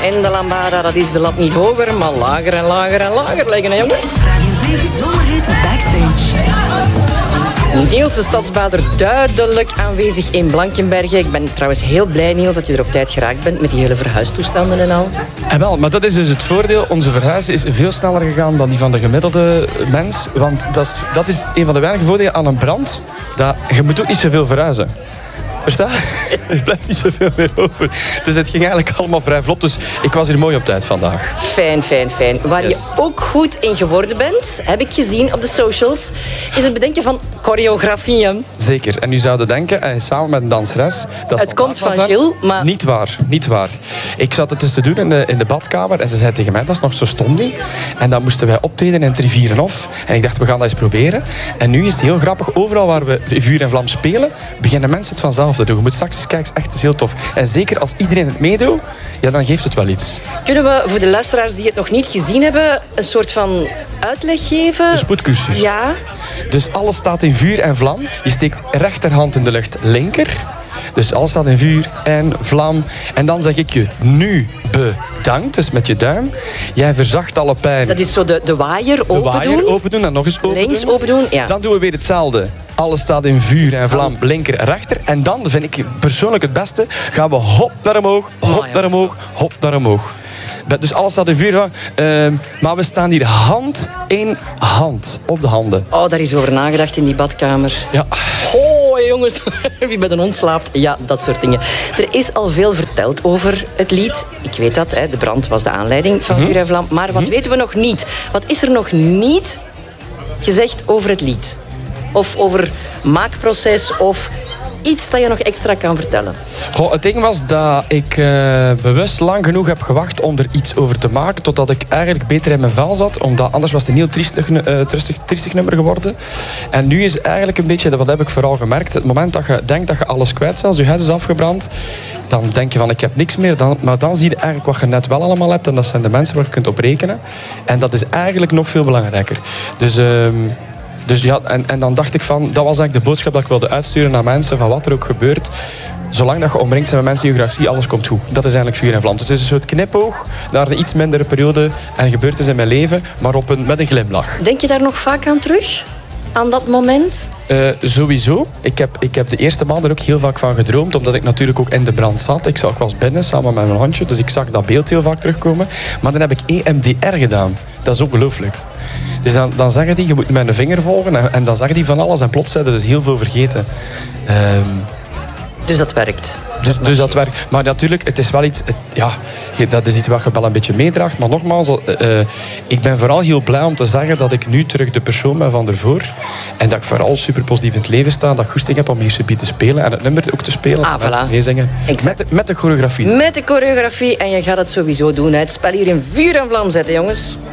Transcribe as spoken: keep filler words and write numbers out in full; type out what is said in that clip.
En de lambada, dat is de lat niet hoger, maar lager en lager en lager leggen, hè jongens. Radio twee Zomerhit Backstage. Niels, de stadsbader, duidelijk aanwezig in Blankenberge. Ik ben trouwens heel blij, Niels, dat je er op tijd geraakt bent met die hele verhuistoestanden en al. En wel, maar dat is dus het voordeel. Onze verhuis is veel sneller gegaan dan die van de gemiddelde mens. Want dat is, dat is een van de weinige voordelen aan een brand. Dat, je moet ook niet zoveel verhuizen. Versta? Er blijft niet zoveel meer over. Dus het ging eigenlijk allemaal vrij vlot. Dus ik was hier mooi op tijd vandaag. Fijn, fijn, fijn. Waar Yes. je ook goed in geworden bent, heb ik gezien op de socials, is het bedenken van choreografieën. Zeker. En u zouden denken, hij is samen met een danseres. Dat Het komt van Gilles, maar... Niet waar, niet waar. Ik zat het dus te doen in de, in de badkamer en ze zei tegen mij, dat is nog zo stom niet. En dan moesten wij optreden in het Rivierenhof. En ik dacht, we gaan dat eens proberen. En nu is het heel grappig, overal waar we vuur en vlam spelen, beginnen mensen het vanzelf te doen. Je moet straks eens kijken, het is echt heel tof. En zeker als iedereen het meedoet, ja, dan geeft het wel iets. Kunnen we voor de luisteraars die het nog niet gezien hebben, een soort van uitleg geven? Een spoedcursus. Ja. Dus alles staat in vuur en vlam. Je steekt rechterhand in de lucht, linker. Dus alles staat in vuur en vlam. En dan zeg ik je nu bedankt, dus met je duim. Jij verzacht alle pijn. Dat is zo de, de waaier open de waaier doen. open doen en nog eens open Links doen. open doen, ja. Dan doen we weer hetzelfde. Alles staat in vuur en vlam, linker, rechter. En dan vind ik persoonlijk het beste. Gaan we hop naar omhoog, hop Oh, ja, naar omhoog, hop naar omhoog. Dus alles staat in vuur. Uh, maar we staan hier hand in hand. Op de handen. Oh, daar is over nagedacht in die badkamer. Ja. Oh, jongens, wie bij een hond slaapt. Ja, dat soort dingen. Er is al veel verteld over het lied. Ik weet dat, hè, de brand was de aanleiding van Vuur en Vlam. Maar wat Mm-hmm. weten we nog niet? Wat is er nog niet gezegd over het lied? Of over maakproces of iets dat je nog extra kan vertellen? Goh, het ding was dat ik uh, bewust lang genoeg heb gewacht om er iets over te maken, totdat ik eigenlijk beter in mijn vel zat, omdat anders was het een heel triestig, uh, triestig, triestig nummer geworden. En nu is eigenlijk een beetje, wat heb ik vooral gemerkt, het moment dat je denkt dat je alles kwijt bent, als je huid is afgebrand, dan denk je van ik heb niks meer, dan, maar dan zie je eigenlijk wat je net wel allemaal hebt en dat zijn de mensen waar je kunt op rekenen. En dat is eigenlijk nog veel belangrijker. Dus... Uh, Dus ja, en, en dan dacht ik van, dat was eigenlijk de boodschap dat ik wilde uitsturen naar mensen, van wat er ook gebeurt. Zolang dat je omringd bent met mensen die je graag ziet, alles komt goed. Dat is eigenlijk Vuur en Vlam. Dus het is een soort knipoog naar een iets mindere periode en gebeurtenis in mijn leven, maar op een, met een glimlach. Denk je daar nog vaak aan terug? Aan dat moment? Uh, sowieso. Ik heb, ik heb de eerste maanden er ook heel vaak van gedroomd, omdat ik natuurlijk ook in de brand zat. Ik, zag, ik was binnen samen met mijn hondje, dus ik zag dat beeld heel vaak terugkomen. Maar dan heb ik E M D R gedaan. Dat is ongelooflijk. Dus dan, dan zeggen die, je moet met een vinger volgen en, en dan zeggen die van alles en plots zijn er dus heel veel vergeten. Um, dus dat werkt. Dus, dus dat werkt. Maar natuurlijk, het is wel iets... Het, ja, dat is iets wat je wel een beetje meedraagt. Maar nogmaals, uh, ik ben vooral heel blij om te zeggen dat ik nu terug de persoon ben van ervoor. En dat ik vooral super positief in het leven sta. Dat ik goesting heb om hier subiet te spelen. En het nummer ook te spelen. Ah, mensen voilà. meezingen. Met de, met de choreografie. Met de choreografie. En je gaat het sowieso doen. Hè. Het spel hier in Vuur en Vlam zetten, jongens.